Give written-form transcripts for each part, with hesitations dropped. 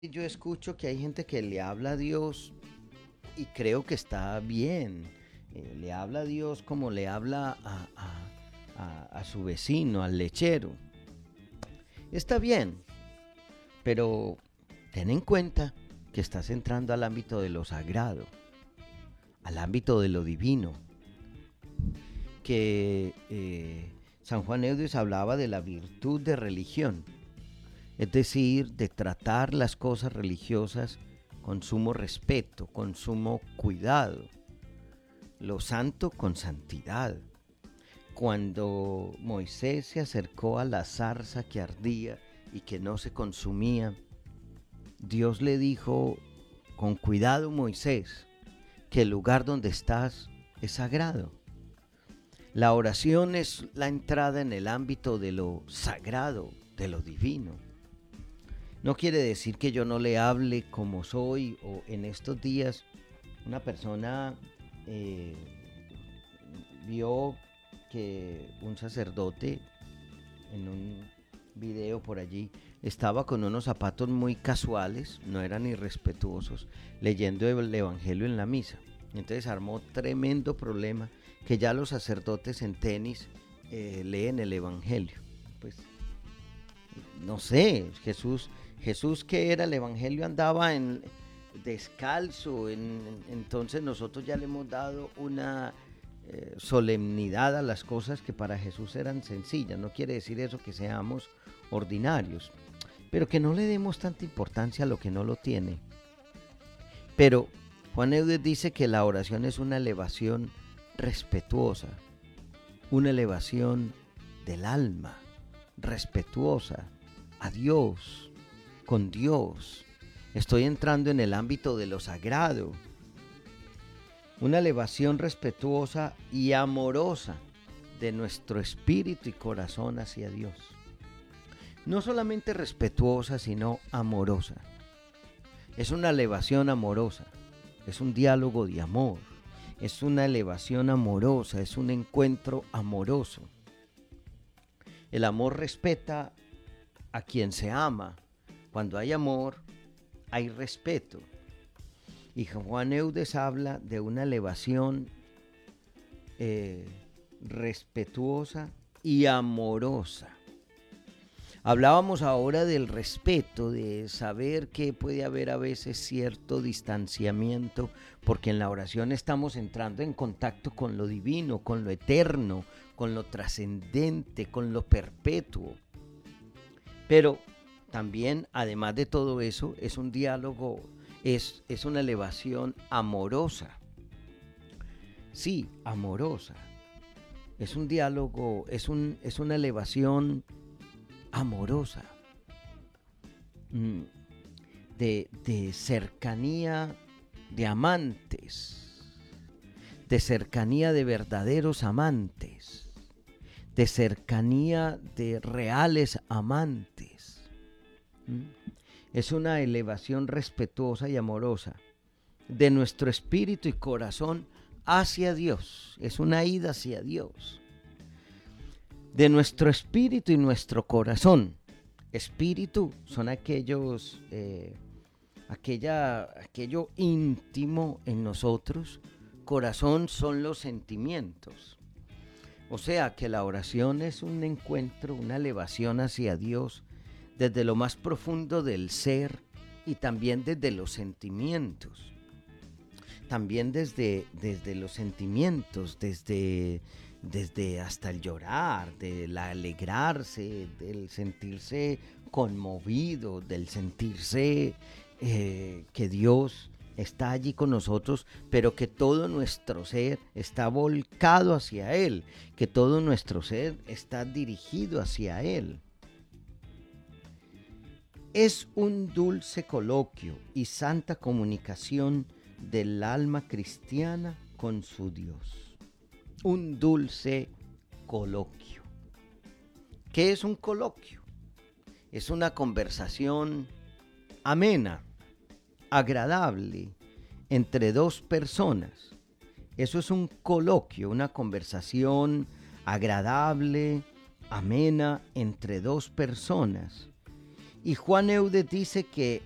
Yo escucho que hay gente que le habla a Dios y creo que está bien. Le habla a Dios como le habla a su vecino, al lechero. Está bien, pero ten en cuenta que estás entrando al ámbito de lo sagrado, al ámbito de lo divino, que San Juan Eudes hablaba de la virtud de religión, es decir, de tratar las cosas religiosas con sumo respeto, con sumo cuidado, lo santo con santidad. Cuando Moisés se acercó a la zarza que ardía y que no se consumía, Dios le dijo, con cuidado Moisés, que el lugar donde estás es sagrado. La oración es la entrada en el ámbito de lo sagrado, de lo divino. No quiere decir que yo no le hable como soy o en estos días una persona eh, vio que un sacerdote en un video por allí estaba con unos zapatos muy casuales, no eran irrespetuosos, leyendo el Evangelio en la misa. Entonces armó tremendo problema que ya los sacerdotes en tenis leen el Evangelio. Pues no sé, Jesús que era el Evangelio andaba en descalzo, entonces nosotros ya le hemos dado una solemnidad a las cosas que para Jesús eran sencillas. No quiere decir eso que seamos ordinarios, pero que no le demos tanta importancia a lo que no lo tiene. Pero Juan Eudes dice que la oración es una elevación respetuosa, una elevación del alma, respetuosa, a Dios, con Dios. Estoy entrando en el ámbito de lo sagrado, una elevación respetuosa y amorosa de nuestro espíritu y corazón hacia Dios. No solamente respetuosa, sino amorosa. Es una elevación amorosa, es un diálogo de amor, es una elevación amorosa, es un encuentro amoroso. El amor respeta a quien se ama. Cuando hay amor, hay respeto. Y Juan Eudes habla de una elevación eh, respetuosa y amorosa. Hablábamos ahora del respeto, de saber que puede haber a veces cierto distanciamiento, porque en la oración estamos entrando en contacto con lo divino, con lo eterno, con lo trascendente, con lo perpetuo. Pero también, además de todo eso, es un diálogo, es una elevación amorosa. Sí, amorosa. Es un diálogo, es una elevación amorosa, de cercanía de amantes, de cercanía de verdaderos amantes, de cercanía de reales amantes. Es una elevación respetuosa y amorosa de nuestro espíritu y corazón hacia Dios. Es una ida hacia Dios. De nuestro espíritu y nuestro corazón. Espíritu son aquello íntimo en nosotros. Corazón son los sentimientos. O sea que la oración es un encuentro, una elevación hacia Dios desde lo más profundo del ser y también desde los sentimientos. También desde los sentimientos, desde hasta el llorar, del alegrarse, del sentirse conmovido, del sentirse que Dios está allí con nosotros, pero que todo nuestro ser está volcado hacia Él, que todo nuestro ser está dirigido hacia Él. Es un dulce coloquio y santa comunicación del alma cristiana con su Dios. Un dulce coloquio. ¿Qué es un coloquio? Es una conversación amena, agradable, entre dos personas. Eso es un coloquio, una conversación agradable, amena, entre dos personas. Y Juan Eudes dice que,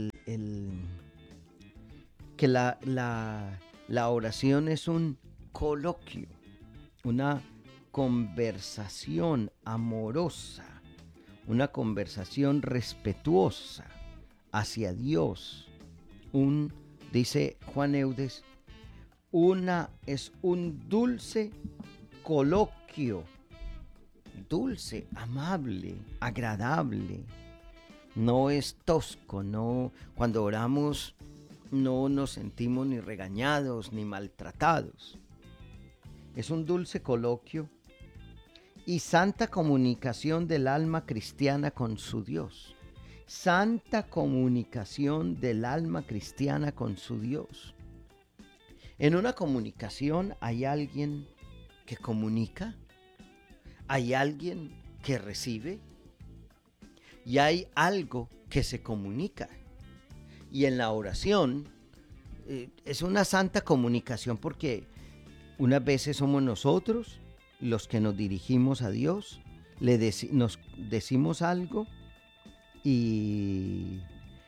que la oración es un coloquio, una conversación amorosa, una conversación respetuosa hacia Dios. Dice Juan Eudes, es un dulce coloquio, dulce, amable, agradable. No es tosco, no, cuando oramos no nos sentimos ni regañados ni maltratados. Es un dulce coloquio y santa comunicación del alma cristiana con su Dios. Santa comunicación del alma cristiana con su Dios. En una comunicación hay alguien que comunica, hay alguien que recibe y hay algo que se comunica. Y en la oración es una santa comunicación porque unas veces somos nosotros los que nos dirigimos a Dios, nos decimos algo y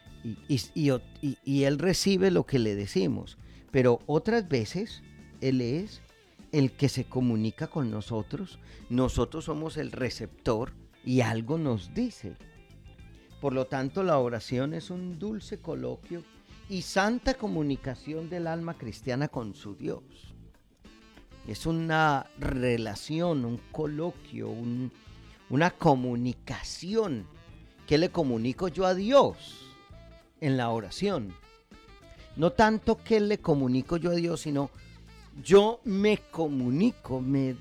Él recibe lo que le decimos. Pero otras veces Él es el que se comunica con nosotros. Nosotros somos el receptor y algo nos dice. Por lo tanto, la oración es un dulce coloquio y santa comunicación del alma cristiana con su Dios. Es una relación, un coloquio, una comunicación. ¿Qué le comunico yo a Dios en la oración? No tanto que le comunico yo a Dios, sino yo me comunico, me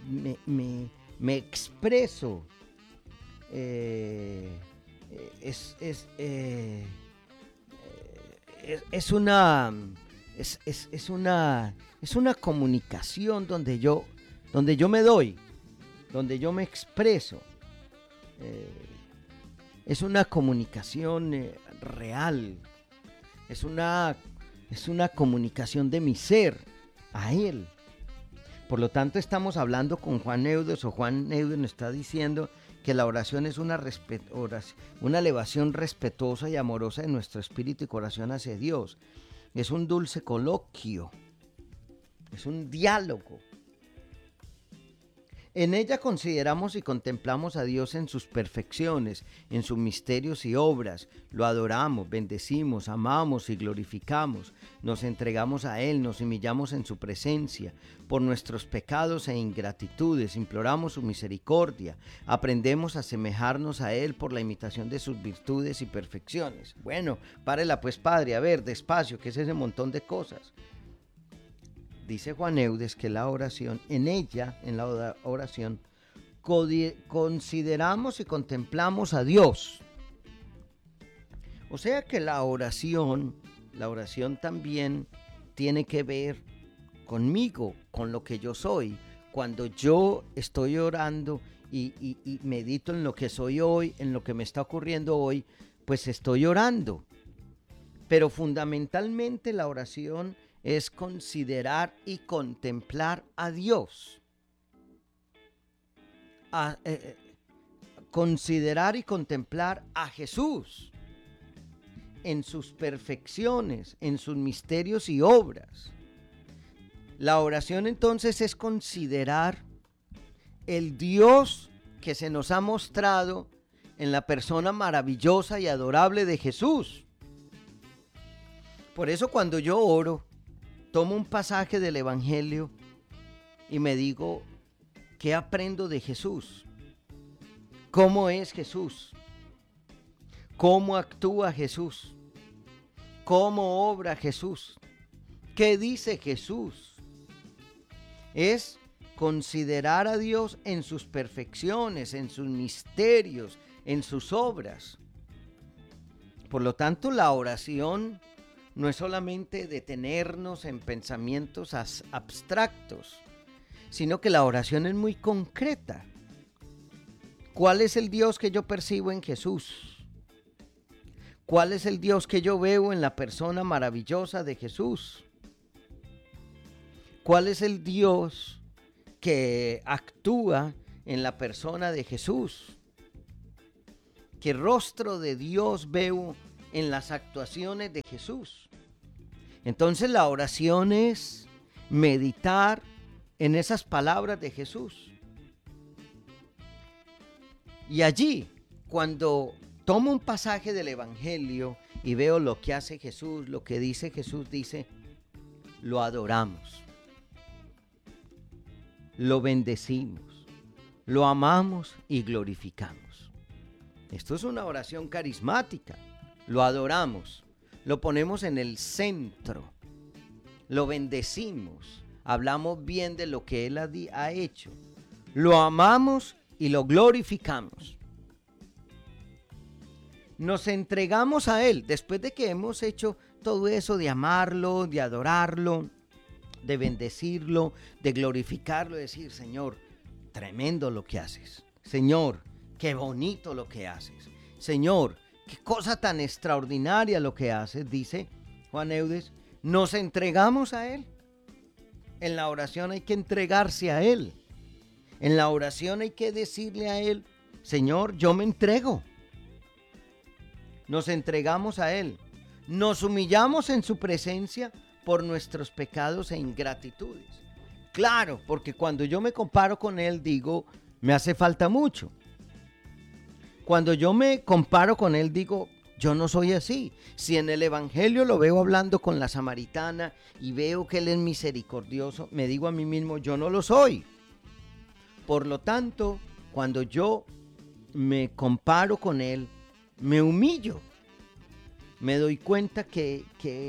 expreso. Es una comunicación donde yo me doy, donde yo me expreso. Es una comunicación real. Es una comunicación de mi ser a Él. Por lo tanto, estamos hablando con Juan Eudes, o Juan Eudes nos está diciendo que la oración es una elevación respetuosa y amorosa de nuestro espíritu y corazón hacia Dios. Es un dulce coloquio, es un diálogo. En ella consideramos y contemplamos a Dios en sus perfecciones, en sus misterios y obras. Lo adoramos, bendecimos, amamos y glorificamos. Nos entregamos a Él, nos humillamos en su presencia. Por nuestros pecados e ingratitudes imploramos su misericordia. Aprendemos a asemejarnos a Él por la imitación de sus virtudes y perfecciones. Bueno, párela pues, Padre, a ver, despacio, ¿qué es ese montón de cosas? Dice Juan Eudes que la oración, en la oración, consideramos y contemplamos a Dios. O sea que la oración también tiene que ver conmigo, con lo que yo soy. Cuando yo estoy orando y medito en lo que soy hoy, en lo que me está ocurriendo hoy, pues estoy orando. Pero fundamentalmente la oración es considerar y contemplar a Dios. Considerar y contemplar a Jesús en sus perfecciones, en sus misterios y obras. La oración entonces es considerar el Dios que se nos ha mostrado en la persona maravillosa y adorable de Jesús. Por eso cuando yo oro, tomo un pasaje del Evangelio y me digo, ¿qué aprendo de Jesús? ¿Cómo es Jesús? ¿Cómo actúa Jesús? ¿Cómo obra Jesús? ¿Qué dice Jesús? Es considerar a Dios en sus perfecciones, en sus misterios, en sus obras. Por lo tanto, la oración no es solamente detenernos en pensamientos abstractos, sino que la oración es muy concreta. ¿Cuál es el Dios que yo percibo en Jesús? ¿Cuál es el Dios que yo veo en la persona maravillosa de Jesús? ¿Cuál es el Dios que actúa en la persona de Jesús? ¿Qué rostro de Dios veo en las actuaciones de Jesús? Entonces la oración es meditar en esas palabras de Jesús. Y allí, cuando tomo un pasaje del Evangelio y veo lo que hace Jesús, lo que dice Jesús, dice, lo adoramos, lo bendecimos, lo amamos y glorificamos. Esto es una oración carismática. Lo adoramos, lo ponemos en el centro, lo bendecimos, hablamos bien de lo que Él ha hecho, lo amamos y lo glorificamos. Nos entregamos a Él después de que hemos hecho todo eso de amarlo, de adorarlo, de bendecirlo, de glorificarlo, de decir, Señor, tremendo lo que haces. Señor, qué bonito lo que haces. Señor, qué cosa tan extraordinaria lo que haces, dice Juan Eudes. Nos entregamos a Él. En la oración hay que entregarse a Él. En la oración hay que decirle a Él, Señor, yo me entrego. Nos entregamos a Él. Nos humillamos en su presencia por nuestros pecados e ingratitudes. Claro, porque cuando yo me comparo con Él, digo, me hace falta mucho. Cuando yo me comparo con Él, digo, yo no soy así. Si en el Evangelio lo veo hablando con la samaritana y veo que Él es misericordioso, me digo a mí mismo, yo no lo soy. Por lo tanto, cuando yo me comparo con Él, me humillo. Me doy cuenta que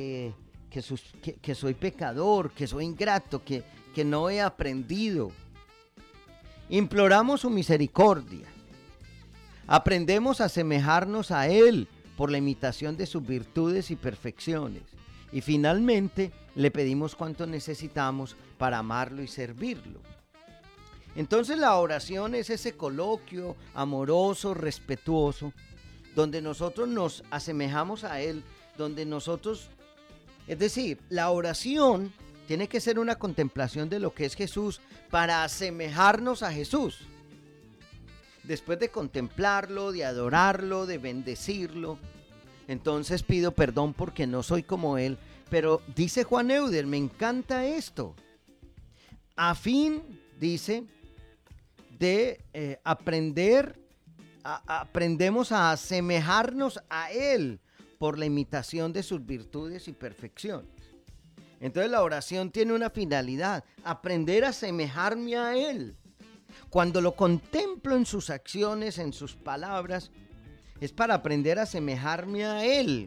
soy pecador, que soy ingrato, que no he aprendido. Imploramos su misericordia. Aprendemos a asemejarnos a Él por la imitación de sus virtudes y perfecciones. Y finalmente le pedimos cuanto necesitamos para amarlo y servirlo. Entonces la oración es ese coloquio amoroso, respetuoso, donde nosotros nos asemejamos a Él, donde nosotros, es decir, la oración tiene que ser una contemplación de lo que es Jesús para asemejarnos a Jesús. Después de contemplarlo, de adorarlo, de bendecirlo, entonces pido perdón porque no soy como Él. Pero dice Juan Eudes, me encanta esto, a fin, dice, de aprendemos a asemejarnos a Él por la imitación de sus virtudes y perfecciones. Entonces la oración tiene una finalidad, aprender a asemejarme a Él. Cuando lo contemplo en sus acciones, en sus palabras, es para aprender a asemejarme a Él.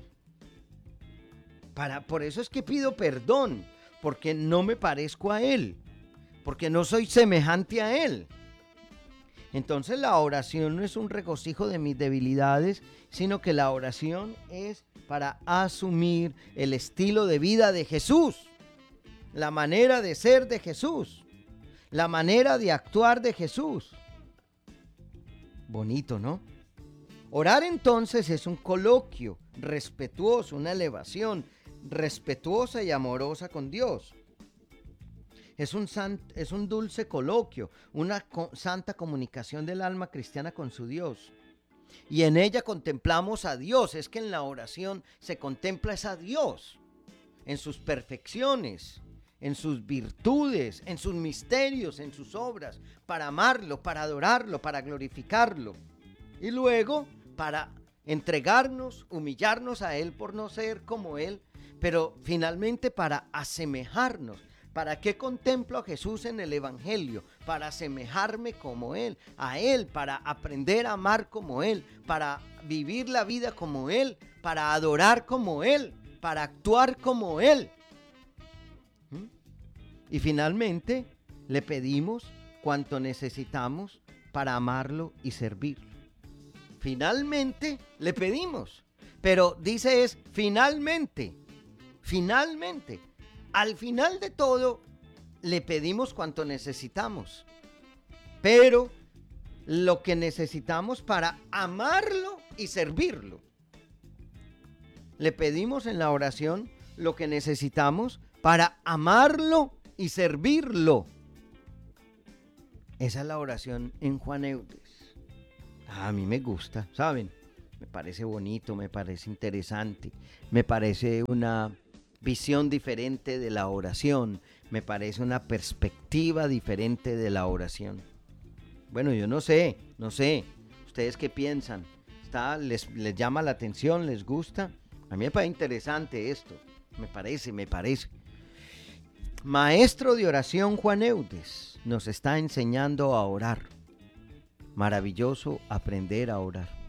Por eso es que pido perdón, porque no me parezco a Él, porque no soy semejante a Él. Entonces la oración no es un regocijo de mis debilidades, sino que la oración es para asumir el estilo de vida de Jesús, la manera de ser de Jesús, la manera de actuar de Jesús. Bonito, ¿no? Orar entonces es un coloquio respetuoso, una elevación respetuosa y amorosa con Dios. Es un dulce coloquio, una santa comunicación del alma cristiana con su Dios. Y en ella contemplamos a Dios. Es que en la oración se contempla a Dios, en sus perfecciones, en sus virtudes, en sus misterios, en sus obras, para amarlo, para adorarlo, para glorificarlo. Y luego para entregarnos, humillarnos a Él por no ser como Él, pero finalmente para asemejarnos. ¿Para qué contemplo a Jesús en el Evangelio? Para asemejarme como Él, a Él, para aprender a amar como Él, para vivir la vida como Él, para adorar como Él, para actuar como Él. Y finalmente le pedimos cuanto necesitamos para amarlo y servirlo. Finalmente le pedimos, pero dice es finalmente. Al final de todo, le pedimos cuanto necesitamos, pero lo que necesitamos para amarlo y servirlo. Le pedimos en la oración lo que necesitamos para amarlo y servirlo. Esa es la oración en Juan Eudes. A mí me gusta, ¿saben? Me parece bonito, me parece interesante, me parece una visión diferente de la oración, me parece una perspectiva diferente de la oración. Bueno, yo no sé. ¿Ustedes qué piensan? ¿Les llama la atención? ¿Les gusta? A mí me parece interesante esto. Me parece. Maestro de oración Juan Eudes nos está enseñando a orar. Maravilloso aprender a orar.